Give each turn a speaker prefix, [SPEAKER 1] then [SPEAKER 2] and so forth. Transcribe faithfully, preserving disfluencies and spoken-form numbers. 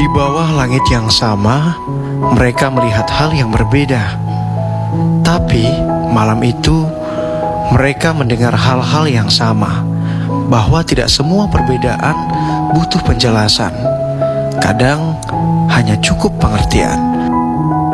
[SPEAKER 1] bawah langit yang sama, mereka melihat hal yang berbeda. Tapi malam itu, mereka mendengar hal-hal yang sama, bahwa tidak semua perbedaan butuh penjelasan. Kadang hanya cukup pengertian.